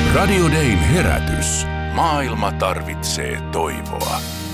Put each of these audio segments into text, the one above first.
Radio Dayn herätys. Maailma tarvitsee toivoa.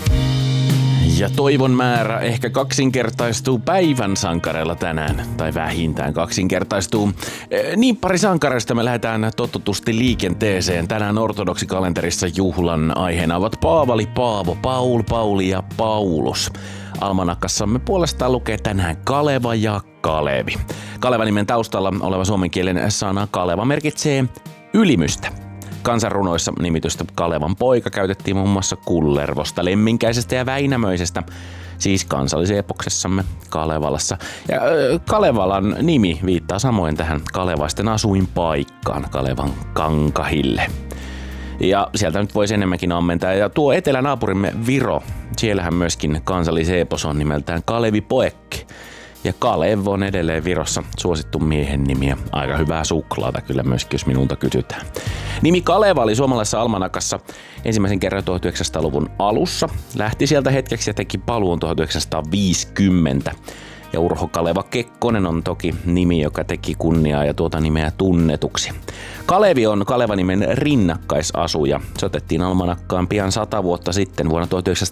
Ja toivon määrä ehkä kaksinkertaistuu päivän sankareilla tänään, tai vähintään kaksinkertaistuu. Niin pari sankareista me lähdetään totutusti liikenteeseen. Tänään ortodoksikalenterissa juhlan aiheena ovat Paavali, Paavo, Paul, Pauli ja Paulus. Almanakassamme puolestaan lukee tänään Kaleva ja Kalevi. Kaleva-nimen taustalla oleva suomenkielinen sana Kaleva merkitsee ylimystä. Kansanrunoissa nimitystä Kalevan poika käytettiin muun muassa Kullervosta, Lemminkäisestä ja Väinämöisestä, siis kansalliseepoksessamme Kalevalassa. Ja Kalevalan nimi viittaa samoin tähän kalevaisten asuinpaikkaan, Kalevan kankahille. Ja sieltä nyt voisi enemmänkin ammentaa. Ja tuo etelänaapurimme Viro, siellähän myöskin kansalliseepos on nimeltään Kalevi Poekki. Ja Kalev on edelleen Virossa suosittu miehen nimi ja aika hyvää suklaata kyllä myöskin, jos minulta kysytään. Nimi Kaleva oli suomalaisessa almanakassa ensimmäisen kerran 1900-luvun alussa. Lähti sieltä hetkeksi ja teki paluun 1950. Ja Urho Kaleva Kekkonen on toki nimi, joka teki kunniaa ja tuota nimeä tunnetuksi. Kalevi on Kaleva-nimen rinnakkaisasuja. Se otettiin almanakkaan pian 100 vuotta sitten vuonna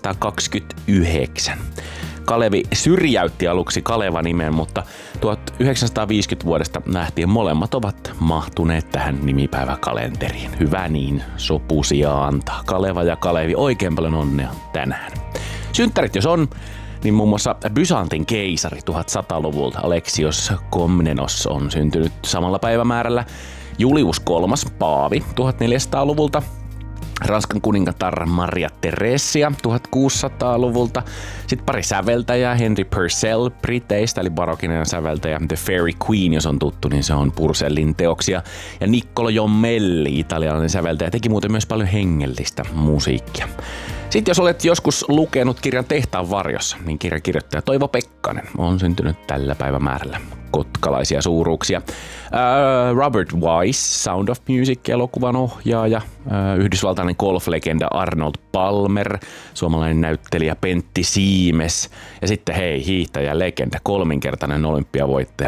1929. Kalevi syrjäytti aluksi Kaleva-nimen, mutta 1950 vuodesta lähtien molemmat ovat mahtuneet tähän nimipäiväkalenteriin. Hyvä niin, sopusia antaa. Kaleva ja Kalevi, oikein paljon onnea tänään. Synttärit jos on, niin muun muassa Byzantin keisari 1100-luvulta Aleksios Komnenos on syntynyt samalla päivämäärällä. Julius III Paavi 1400-luvulta. Ranskan kuningatar Maria Theresia 1600-luvulta. Sitten pari säveltäjää, Henry Purcell Briteistä, eli barokinen säveltäjä. The Fairy Queen, jos on tuttu, niin se on Purcellin teoksia. Ja Niccolo Jommelli, italialainen säveltäjä, teki muuten myös paljon hengellistä musiikkia. Sitten jos olet joskus lukenut kirjan Tehtaan varjossa, niin kirjakirjoittaja Toivo Pekkanen on syntynyt tällä päivämäärällä. Kotkalaisia suuruuksia. Robert Wise, Sound of Music-elokuvan ohjaaja. Yhdysvaltainen golf-legenda Arnold Palmer. Suomalainen näyttelijä Pentti Siimes. Ja sitten hiihtäjä legenda, kolminkertainen olympiavoittaja